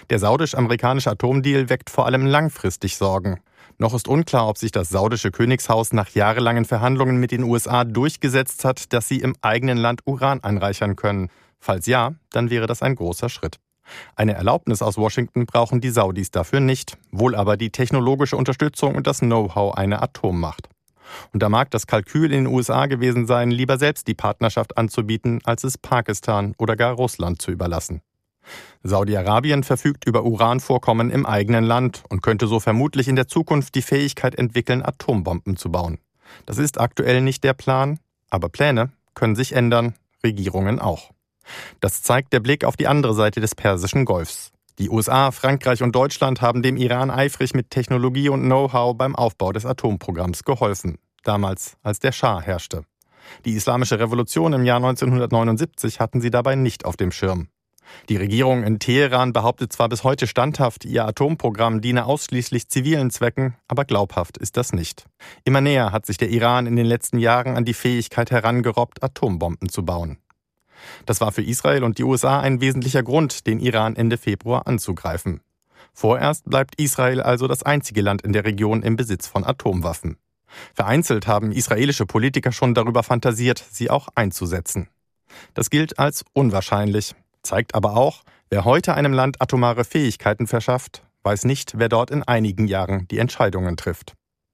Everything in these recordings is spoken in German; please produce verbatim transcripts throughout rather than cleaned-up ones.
Der saudisch-amerikanische Atomdeal weckt vor allem langfristig Sorgen. Noch ist unklar, ob sich das saudische Königshaus nach jahrelangen Verhandlungen mit den U S A durchgesetzt hat, dass sie im eigenen Land Uran einreichern können. Falls ja, dann wäre das ein großer Schritt. Eine Erlaubnis aus Washington brauchen die Saudis dafür nicht, wohl aber die technologische Unterstützung und das Know-how einer Atommacht. Und da mag das Kalkül in den U S A gewesen sein, lieber selbst die Partnerschaft anzubieten, als es Pakistan oder gar Russland zu überlassen. Saudi-Arabien verfügt über Uranvorkommen im eigenen Land und könnte so vermutlich in der Zukunft die Fähigkeit entwickeln, Atombomben zu bauen. Das ist aktuell nicht der Plan, aber Pläne können sich ändern, Regierungen auch. Das zeigt der Blick auf die andere Seite des Persischen Golfs. Die U S A, Frankreich und Deutschland haben dem Iran eifrig mit Technologie und Know-how beim Aufbau des Atomprogramms geholfen, damals als der Schah herrschte. Die Islamische Revolution im Jahr neunzehnhundertneunundsiebzig hatten sie dabei nicht auf dem Schirm. Die Regierung in Teheran behauptet zwar bis heute standhaft, ihr Atomprogramm diene ausschließlich zivilen Zwecken, aber glaubhaft ist das nicht. Immer näher hat sich der Iran in den letzten Jahren an die Fähigkeit herangerobbt, Atombomben zu bauen. Das war für Israel und die U S A ein wesentlicher Grund, den Iran Ende Februar anzugreifen. Vorerst bleibt Israel also das einzige Land in der Region im Besitz von Atomwaffen. Vereinzelt haben israelische Politiker schon darüber fantasiert, sie auch einzusetzen. Das gilt als unwahrscheinlich. Zeigt aber auch, wer heute einem Land atomare Fähigkeiten verschafft, weiß nicht, wer dort in einigen Jahren die Entscheidungen trifft.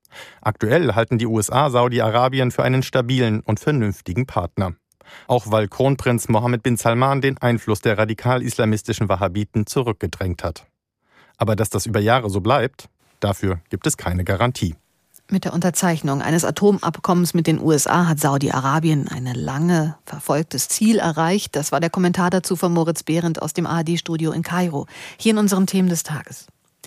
Aktuell halten die U S A Saudi-Arabien für einen stabilen und vernünftigen Partner. Auch weil Kronprinz Mohammed bin Salman den Einfluss der radikal-islamistischen Wahhabiten zurückgedrängt hat. Aber dass das über Jahre so bleibt, dafür gibt es keine Garantie. Mit der Unterzeichnung eines Atomabkommens mit den U S A hat Saudi-Arabien ein lange verfolgtes Ziel erreicht. Das war der Kommentar dazu von Moritz Behrendt aus dem A R D-Studio in Kairo. Hier in unseren Themen des Tages.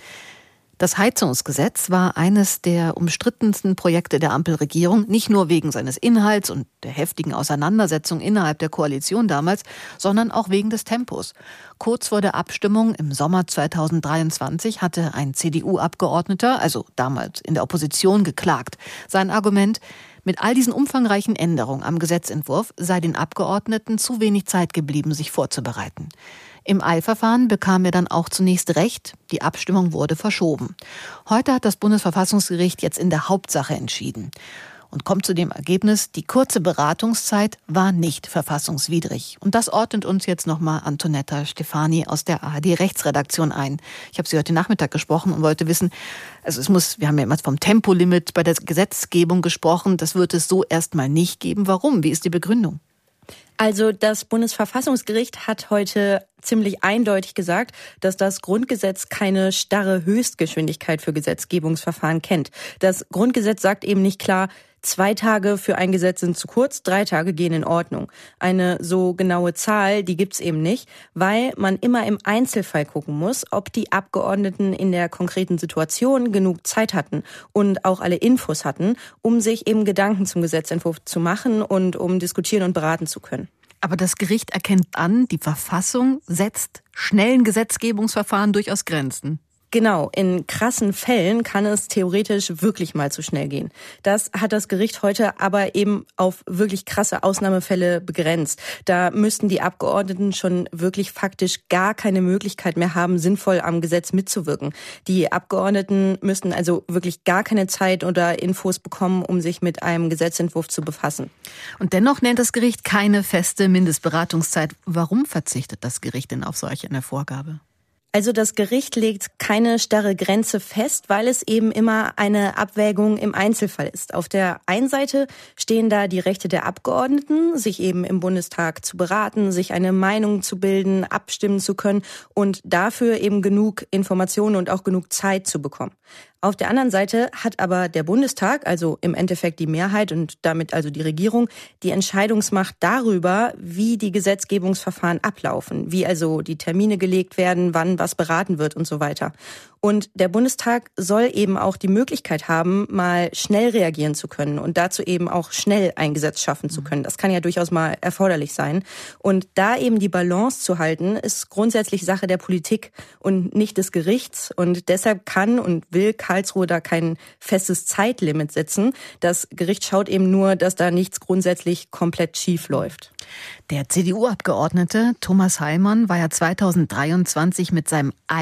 Das Heizungsgesetz war eines der umstrittensten Projekte der Ampelregierung, nicht nur wegen seines Inhalts und der heftigen Auseinandersetzung innerhalb der Koalition damals, sondern auch wegen des Tempos. Kurz vor der Abstimmung im Sommer zweitausenddreiundzwanzig hatte ein C D U-Abgeordneter, also damals in der Opposition, geklagt. Sein Argument: Mit all diesen umfangreichen Änderungen am Gesetzentwurf sei den Abgeordneten zu wenig Zeit geblieben, sich vorzubereiten. Im Eilverfahren bekam er dann auch zunächst recht. Die Abstimmung wurde verschoben. Heute hat das Bundesverfassungsgericht jetzt in der Hauptsache entschieden und kommt zu dem Ergebnis, die kurze Beratungszeit war nicht verfassungswidrig. Und das ordnet uns jetzt nochmal Antonetta Stefani aus der A R D-Rechtsredaktion ein. Ich habe sie heute Nachmittag gesprochen und wollte wissen, also es muss, wir haben ja immer vom Tempolimit bei der Gesetzgebung gesprochen, das wird es so erstmal nicht geben. Warum? Wie ist die Begründung? Also das Bundesverfassungsgericht hat heute ziemlich eindeutig gesagt, dass das Grundgesetz keine starre Höchstgeschwindigkeit für Gesetzgebungsverfahren kennt. Das Grundgesetz sagt eben nicht klar, zwei Tage für ein Gesetz sind zu kurz, drei Tage gehen in Ordnung. Eine so genaue Zahl, die gibt's eben nicht, weil man immer im Einzelfall gucken muss, ob die Abgeordneten in der konkreten Situation genug Zeit hatten und auch alle Infos hatten, um sich eben Gedanken zum Gesetzentwurf zu machen und um diskutieren und beraten zu können. Aber das Gericht erkennt an, die Verfassung setzt schnellen Gesetzgebungsverfahren durchaus Grenzen. Genau, in krassen Fällen kann es theoretisch wirklich mal zu schnell gehen. Das hat das Gericht heute aber eben auf wirklich krasse Ausnahmefälle begrenzt. Da müssten die Abgeordneten schon wirklich faktisch gar keine Möglichkeit mehr haben, sinnvoll am Gesetz mitzuwirken. Die Abgeordneten müssten also wirklich gar keine Zeit oder Infos bekommen, um sich mit einem Gesetzentwurf zu befassen. Und dennoch nennt das Gericht keine feste Mindestberatungszeit. Warum verzichtet das Gericht denn auf solch eine Vorgabe? Also das Gericht legt keine starre Grenze fest, weil es eben immer eine Abwägung im Einzelfall ist. Auf der einen Seite stehen da die Rechte der Abgeordneten, sich eben im Bundestag zu beraten, sich eine Meinung zu bilden, abstimmen zu können und dafür eben genug Informationen und auch genug Zeit zu bekommen. Auf der anderen Seite hat aber der Bundestag, also im Endeffekt die Mehrheit und damit also die Regierung, die Entscheidungsmacht darüber, wie die Gesetzgebungsverfahren ablaufen, wie also die Termine gelegt werden, wann was beraten wird und so weiter. Und der Bundestag soll eben auch die Möglichkeit haben, mal schnell reagieren zu können und dazu eben auch schnell ein Gesetz schaffen zu können. Das kann ja durchaus mal erforderlich sein. Und da eben die Balance zu halten, ist grundsätzlich Sache der Politik und nicht des Gerichts. Und deshalb kann und will Karlsruhe da kein festes Zeitlimit setzen. Das Gericht schaut eben nur, dass da nichts grundsätzlich komplett schief läuft. Der C D U-Abgeordnete Thomas Heilmann war ja zweitausenddreiundzwanzig mit seinem